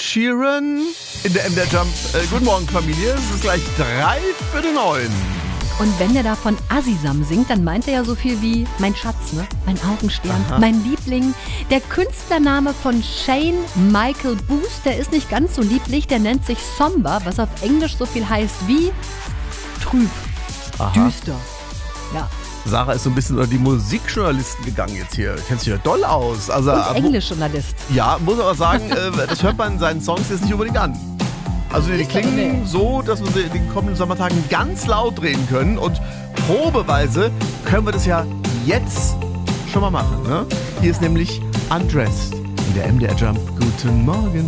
Sheeran in der MDR Jump. Guten Morgen, Familie. Es ist gleich 8:03. Und wenn der da von Asisam singt, dann meint er ja so viel wie mein Schatz, ne? Mein Augenstern, mein Liebling. Der Künstlername von Shane Michael Booth, der ist nicht ganz so lieblich. Der nennt sich Somber, was auf Englisch so viel heißt wie trüb, düster. Ja. Sarah ist so ein bisschen unter die Musikjournalisten gegangen jetzt hier. Kennst du ja doll aus. Also, Und Englischjournalist. Ja, muss aber sagen, das hört man in seinen Songs jetzt nicht unbedingt an. Also die klingen so, dass wir sie in den kommenden Sommertagen ganz laut drehen können. Und probeweise können wir das ja jetzt schon mal machen. Ne? Hier ist nämlich Undressed in der MDR Jump. Guten Morgen.